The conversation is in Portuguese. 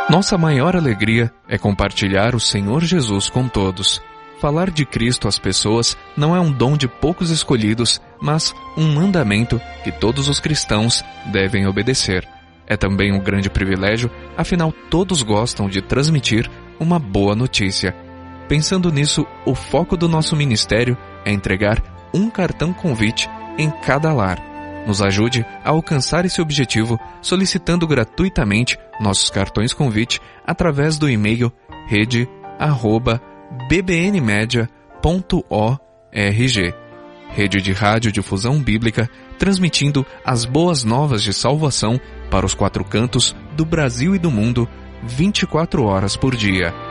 Nossa maior alegria é compartilhar o Senhor Jesus com todos. Falar de Cristo às pessoas não é um dom de poucos escolhidos, mas um mandamento que todos os cristãos devem obedecer. É também um grande privilégio, afinal todos gostam de transmitir uma boa notícia. Pensando nisso, o foco do nosso ministério é entregar um cartão convite em cada lar. Nos ajude a alcançar esse objetivo solicitando gratuitamente nossos cartões convite através do e-mail rede@bbnmedia.org. Rede de Radiodifusão Bíblica, transmitindo as boas novas de salvação para os 4 cantos do Brasil e do mundo, 24 horas por dia.